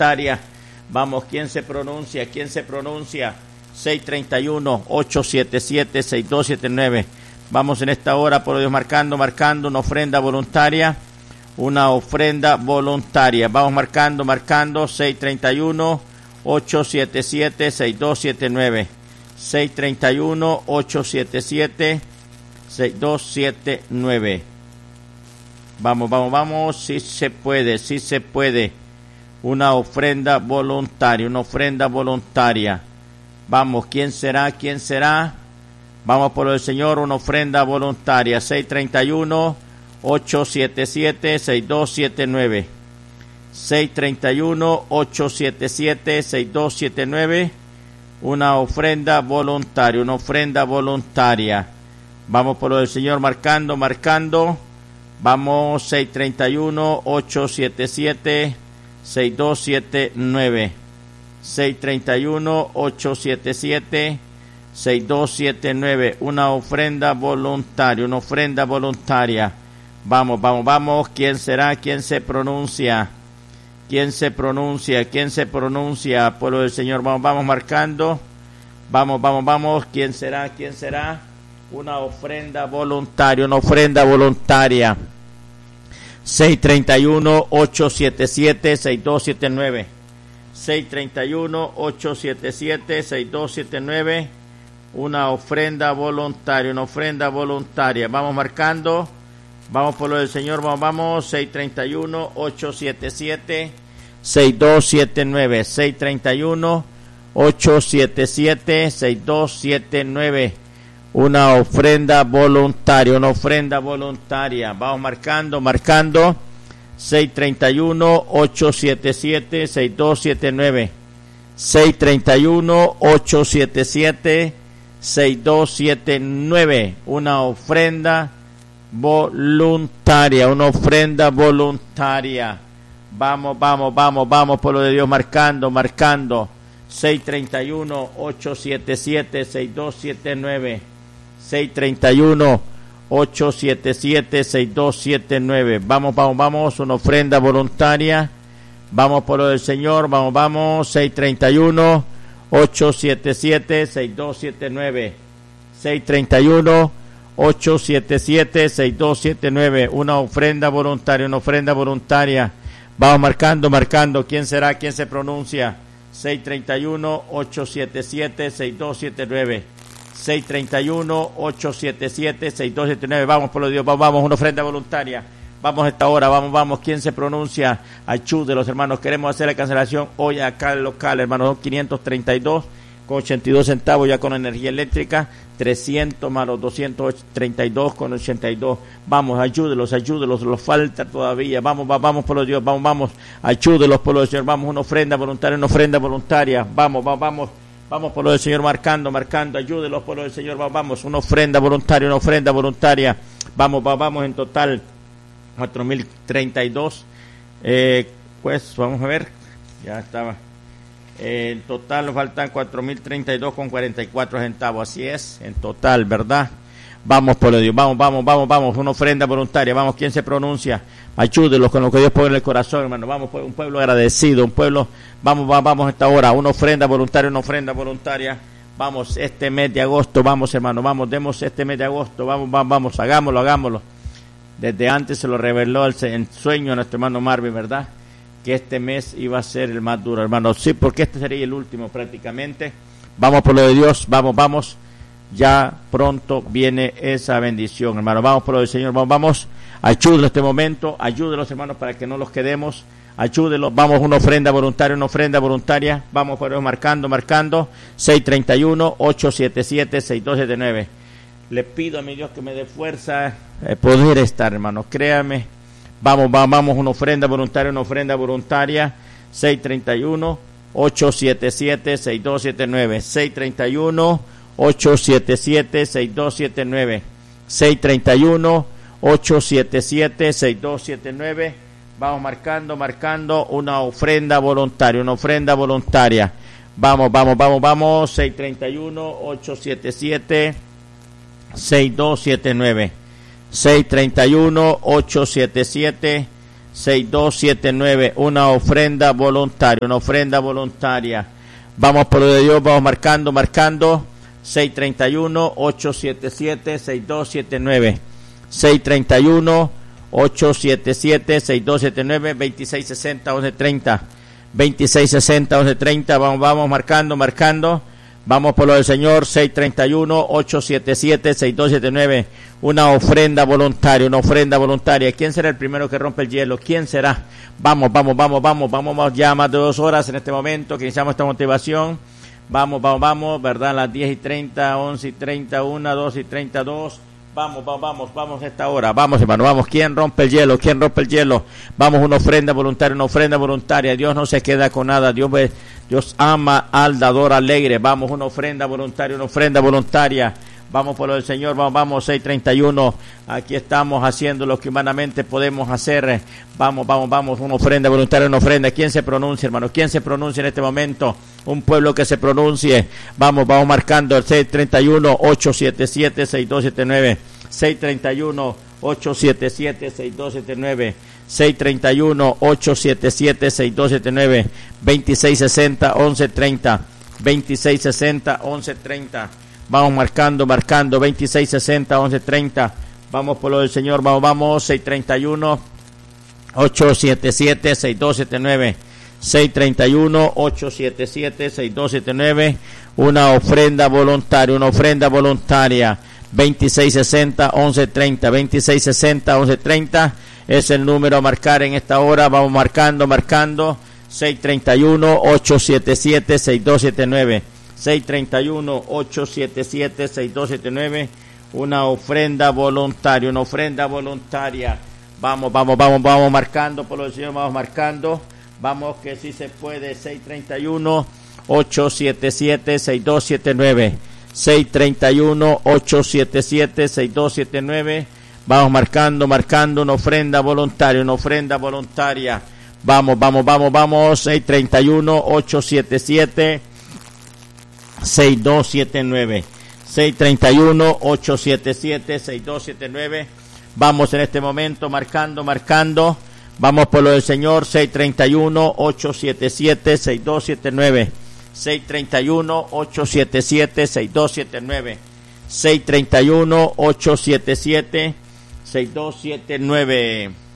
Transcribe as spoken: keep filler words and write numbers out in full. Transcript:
voluntaria. Vamos, ¿quién se pronuncia? ¿Quién se pronuncia? seis tres uno, ocho siete siete, seis dos siete nueve. Vamos en esta hora, por Dios, marcando, marcando una ofrenda voluntaria. Una ofrenda voluntaria. Vamos marcando, marcando. seis tres uno, ocho siete siete, seis dos siete nueve. seis tres uno, ocho siete siete, seis dos siete nueve. Vamos, vamos, vamos. Sí se puede, sí se puede. Una ofrenda voluntaria, una ofrenda voluntaria. Vamos, ¿quién será? ¿Quién será? Vamos por el Señor, una ofrenda voluntaria. seis tres uno, ocho siete siete, seis dos siete nueve. seis tres uno, ocho siete siete, seis dos siete nueve. Una ofrenda voluntaria, una ofrenda voluntaria. Vamos por el Señor, marcando, marcando. Vamos, seis tres uno, ocho siete siete, seis dos siete nueve. seis tres uno, ocho siete siete, seis dos siete nueve. Una ofrenda voluntaria, una ofrenda voluntaria. Vamos, vamos, vamos. ¿Quién será? ¿Quién se pronuncia? ¿Quién se pronuncia? ¿Quién se pronuncia? Pueblo del Señor, vamos, vamos marcando. Vamos, vamos, vamos. ¿Quién será? ¿Quién será? Una ofrenda voluntaria, una ofrenda voluntaria. seis tres uno, ocho siete siete, seis dos siete nueve. seis tres uno, ocho siete siete, seis dos siete nueve. Una ofrenda voluntaria, una ofrenda voluntaria. Vamos marcando. Vamos por lo del Señor, vamos, vamos. seis tres uno, ocho siete siete, seis dos siete nueve. seis tres uno, ocho siete siete, seis dos siete nueve. Una ofrenda voluntaria, una ofrenda voluntaria. Vamos marcando, marcando. seis tres uno, ocho siete siete, seis dos siete nueve. seis tres uno, ocho siete siete, seis dos siete nueve. Una ofrenda voluntaria, una ofrenda voluntaria. Vamos, vamos, vamos, vamos, pueblo de Dios, marcando, marcando. seis tres uno, ocho siete siete, seis dos siete nueve. seis tres uno, ocho siete siete, seis dos siete nueve. Vamos, vamos, vamos, una ofrenda voluntaria. Vamos por lo del Señor, vamos, vamos. seis tres uno, ocho siete siete, seis dos siete nueve. seis tres uno, ocho siete siete, seis dos siete nueve. Una ofrenda voluntaria, una ofrenda voluntaria. Vamos marcando, marcando. ¿Quién será? ¿Quién se pronuncia? seis tres uno, ocho siete siete, seis dos siete nueve. seis tres uno, ocho siete siete, seis dos siete nueve. Vamos por lo Dios, vamos, vamos, una ofrenda voluntaria. Vamos a esta hora, vamos, vamos. ¿Quién se pronuncia? Ayude los hermanos. Queremos hacer la cancelación hoy acá al local, hermanos. Son quinientos treinta y dos con ochenta y dos centavos ya con energía eléctrica. trescientos más los doscientos treinta y dos con ochenta y dos. Vamos, ayúdelos, ayúdelos. Los falta todavía. Vamos, vamos, vamos por los Dios. Vamos, vamos. Ayúdelos por los Señor. Vamos, una ofrenda voluntaria, una ofrenda voluntaria. Vamos, vamos, vamos. Vamos por lo del Señor, marcando, marcando, ayúdelos por lo del Señor, vamos, vamos, una ofrenda voluntaria, una ofrenda voluntaria, vamos, vamos, vamos, en total, cuatro mil treinta y dos, eh, pues, vamos a ver, ya estaba, eh, en total nos faltan cuatro mil treinta y dos con cuarenta y cuatro centavos, así es, en total, ¿verdad? Vamos por lo de Dios, vamos, vamos, vamos, vamos, una ofrenda voluntaria, vamos, ¿quién se pronuncia? Ayúdelos con lo que Dios pone en el corazón, hermano, vamos, un pueblo agradecido, un pueblo, vamos, vamos, vamos a esta hora, una ofrenda voluntaria, una ofrenda voluntaria, vamos, este mes de agosto, vamos, hermano, vamos, demos este mes de agosto, vamos, vamos, vamos, hagámoslo, hagámoslo, desde antes se lo reveló el, el sueño a nuestro hermano Marvin, ¿verdad? Que este mes iba a ser el más duro, hermano, sí, porque este sería el último prácticamente, vamos por lo de Dios, vamos, vamos, ya pronto viene esa bendición, hermano, vamos por lo del Señor, vamos, vamos, ayúdenos este momento, ayúdenos hermanos para que no los quedemos, ayúdelos, vamos, una ofrenda voluntaria, una ofrenda voluntaria, vamos por eso, marcando, marcando, seis tres uno, ocho siete siete, seis dos siete nueve, le pido a mi Dios que me dé fuerza, eh, poder estar, hermanos, créame, vamos, vamos, vamos, una ofrenda voluntaria, una ofrenda voluntaria, seis tres uno, ocho siete siete, seis dos siete nueve, seis tres uno, ocho siete siete, seis dos siete nueve, seis tres uno, ocho siete siete, seis dos siete nueve, vamos marcando, marcando, una ofrenda voluntaria, una ofrenda voluntaria, vamos, vamos, vamos, vamos, seis tres uno, ocho siete siete, seis dos siete nueve, seis tres uno, ocho siete siete, seis dos siete nueve. Una ofrenda voluntaria, una ofrenda voluntaria. Vamos por lo de Dios, vamos marcando, marcando. seis tres uno, ocho siete siete, seis dos siete nueve. seis tres uno, ocho siete siete, seis dos siete nueve. veintiséis sesenta, once treinta. veintiséis sesenta, once treinta. Vamos, vamos marcando, marcando. Vamos por lo del Señor. seis tres uno, ocho siete siete, seis dos siete nueve. Una ofrenda voluntaria, una ofrenda voluntaria. ¿Quién será el primero que rompe el hielo? ¿Quién será? Vamos, vamos, vamos, vamos, vamos ya más de dos horas en este momento que iniciamos esta motivación. Vamos, vamos, vamos, ¿verdad? Las diez y treinta, once y treinta, una, dos y treinta y dos. Vamos, vamos, vamos, vamos a esta hora. Vamos, hermano, vamos. ¿Quién rompe el hielo? ¿Quién rompe el hielo? Vamos, una ofrenda voluntaria, una ofrenda voluntaria. Dios no se queda con nada. Dios, Dios ama al dador alegre. Vamos, una ofrenda voluntaria, una ofrenda voluntaria. Vamos por lo del Señor, vamos, vamos, seis treinta y uno. Aquí estamos haciendo lo que humanamente podemos hacer. Vamos, vamos, vamos, una ofrenda voluntaria, una ofrenda. ¿Quién se pronuncia, hermano? ¿Quién se pronuncia en este momento? Un pueblo que se pronuncie. Vamos, vamos marcando el seis treinta y uno, ocho siete siete, seis dos siete nueve. seis treinta y uno, ocho siete siete, seis dos siete nueve. seis treinta y uno, ocho siete siete, seis dos siete nueve. veintiséis sesenta, once treinta. veintiséis sesenta, once treinta. Vamos marcando, marcando, veintiséis sesenta, once treinta. Vamos por lo del Señor, vamos, vamos, seis treinta y uno, ocho siete siete, seis dos siete nueve. seis treinta y uno, ocho siete siete, seis dos siete nueve. Una ofrenda voluntaria, una ofrenda voluntaria. veintiséis sesenta, once treinta. veintiséis sesenta, once treinta. Es el número a marcar en esta hora. Vamos marcando, marcando. seis treinta y uno, ocho siete siete, seis dos siete nueve. seis treinta y uno, ocho siete siete, seis dos siete nueve. Una ofrenda voluntaria, una ofrenda voluntaria. Vamos, vamos, vamos, vamos marcando por lo del Señor, vamos marcando. Vamos que sí se puede. seis treinta y uno, ocho siete siete, seis dos siete nueve. seis treinta y uno, ocho siete siete, seis dos siete nueve. Vamos marcando, marcando una ofrenda voluntaria, una ofrenda voluntaria. Vamos, vamos, vamos, vamos. seis treinta y uno, ocho siete siete, seis dos siete nueve. seis treinta y uno, ocho siete siete, seis dos siete nueve. Vamos en este momento marcando, marcando. Vamos por lo del Señor. seis treinta y uno, ocho siete siete, seis dos siete nueve. seis treinta y uno, ocho siete siete, seis dos siete nueve. seis treinta y uno, ocho siete siete, seis dos siete nueve.